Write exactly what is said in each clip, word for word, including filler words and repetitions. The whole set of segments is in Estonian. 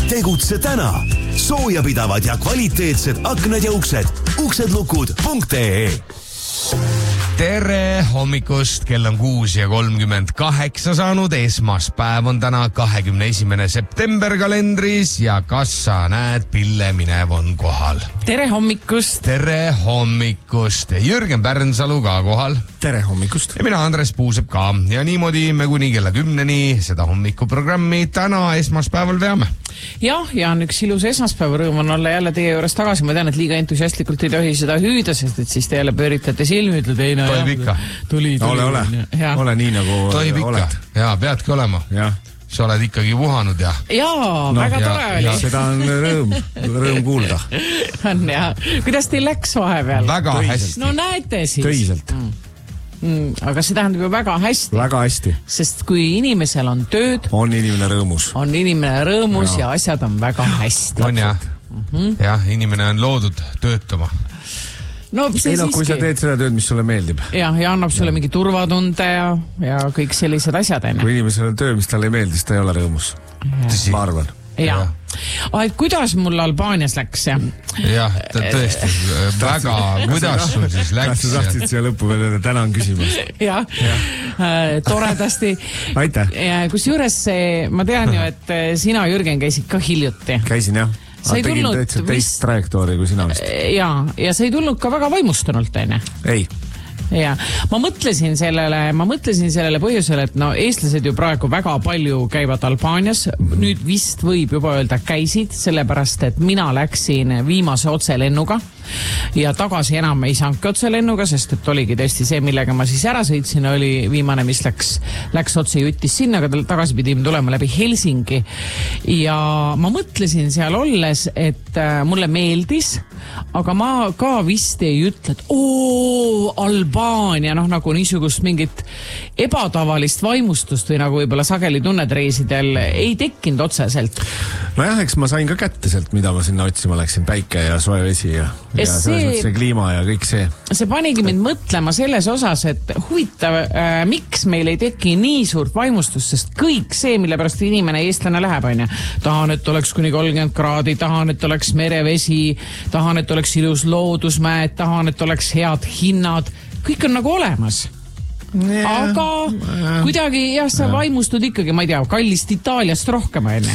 Tegutse täna. Soojapidavad ja kvaliteetsed aknad ja uksed. uksedlukud punkt ee. Tere hommikust, kell on kuus ja kolmkümmend kaheksa saanud. Esmaspäev on täna kahekümne esimene september kalendris ja kas sa näed, Pille Minev on kohal. Tere hommikust. Tere hommikust. Jürgen Pärnsalu ka kohal. Tere hommikust. Ja mina Andres Puusep ka. Ja niimoodi me kuni kella kümneni seda hommikuprogrammi täna esmaspäeval veame. Jah, ja on üks ilus esmaspäeva, rõõm on olla jälle teie juures tagasi. Ma tean, et liiga entusiastlikult ei tohi seda hüüda, sest et siis te jälle pööritate silmi, ütled ei no tohib ikka. Tuli, tuli. Ole, ole. Ja. Ole nii nagu tohib oled. Ikka. Jaa, peadki olema. Ja. Sa oled ikkagi puhanud ja... Jaa, no, väga ja, tore oli. Seda on rõõm, rõõm kuulda. On jah. Kuidas teil läks vahepeal? Väga Töiselt. hästi. No näete siis. Töiselt. Mm. Mm, aga see tähendab ju väga hästi. Väga hästi. Sest kui inimesel on tööd, on inimene rõõmus. On inimene rõõmus ja, ja asjad on väga hästi. On jah. Mm-hmm. Jah, inimene on loodud töötama. No, ei no, kui sa teed seda tööd, mis sulle meeldib. Ja, ja annab sulle mingi turvatunde ja, ja kõik sellised asjad. Enne. Kui inimesel on töö, mis talle ei meeldi, siis ta ei ole rõõmus. Ma arvan. Ja. Ah, et kuidas mul Albaanias läks? Ja? Jah, tõesti. Väga, kuidas sul siis läks? Kas sa tahtsid siia lõppu veel tänan küsimas? Jah, äh, toredasti. Aitäh. Kus juures ma tean ju, et sina, Jürgen, käisid ka hiljuti. Käisin, jah. Sa ei tegin tulnud teist vist... trajektoori kui sina vist. Ja, ja sa ei tulnud ka väga vaimustunult, enne? Ei. Ja, ma mõtlesin sellele, ma mõtlesin sellele põhjusele, et no eestlased ju praegu väga palju käivad Albaanias. Nüüd vist võib juba öelda käisid, sellepärast, et mina läksin viimase otselennuga ja tagasi enam ei saanudki otselennuga, sest et oligi tõesti see, millega ma siis ära sõitsin, oli viimane, mis läks, läks otse jutis sinna, aga tagasi pidime tulema läbi Helsingi. Ja ma mõtlesin seal olles, et mulle meeldis, aga ma ka vist ei ütle, et oo, Albaania, noh nagu niisugust mingit ebatavalist vaimustust või nagu võib-olla sageli tunned reisidel ei tekkinud otseselt. No jah, eks ma sain ka kätte sealt, mida ma sinna otsima läksin, päike ja soe vesi ja, ja see, see kliima ja kõik see. See panigi mind mõtlema selles osas, et huvitav, äh, miks meil ei teki nii suurt vaimustust, sest kõik see, mille pärast inimene eestlane läheb, on ja. Tahan, et oleks kuni kolmkümmend kraadi, tahan, et oleks merevesi, tahan, et oleks ilus loodusmäed, tahan, et oleks head hinnad, kõik on nagu olemas. Ja, aga ja. Kuidagi jah, sa ja. Vaimustud ikkagi, ma ei tea, kallist Itaaliast rohkem enne.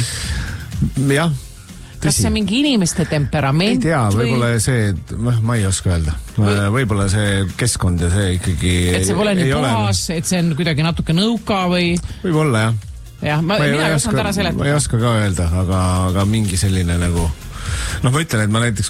Jah, tõsi. Kas see mingi inimeste temperament? Ei tea, võib-olla või... see, ma ei oska öelda. Või... Võib-olla see keskkond ja see ikkagi... Et see pole nii puhas, et see on kuidagi natuke nõuka või... Võib-olla jah. Jah, ma, ma, mina ei osanud ära seletada. Ma ei oska ka öelda, aga, aga mingi selline nagu... Noh, ma ütlen, et ma näiteks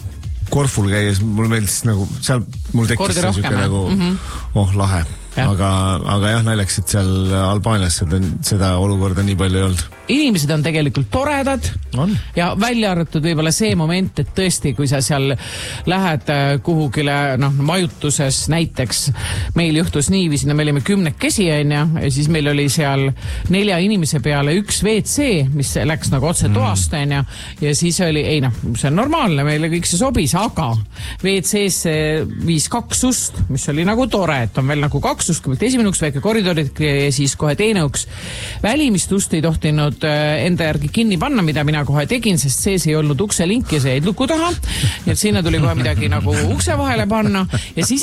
Korful käies, mul meeldis nagu... Seal mul tekkis see süke nagu... Mm-hmm. Oh, lahe. Ja. Aga, aga jah, naljaks, et seal Albaanias seda, seda olukorda nii palju ei olnud. Inimesed on tegelikult toredad on. Ja välja arvatud võib-olla see moment, et tõesti, kui sa seal lähed kuhugile noh, majutuses näiteks, meil juhtus niiviisi, no me olime kümnekesi ja, ja siis meil oli seal nelja inimese peale üks V C, mis läks nagu otse toast mm. ja, ja siis oli, ei noh, see on normaalne, meile kõik see sobis, aga V C-sse viis kaks ust, mis oli nagu tore, et on veel nagu kaks ust, kõigepealt esimene uks, väike koridorid ja siis kohe teine uks. Välimist ust ei tohtinud enda järgi kinni panna, mida mina kohe tegin, sest sees ei olnud ukselink ja see jäid luku taha. Ja sinna tuli kohe midagi nagu ukse vahele panna ja siis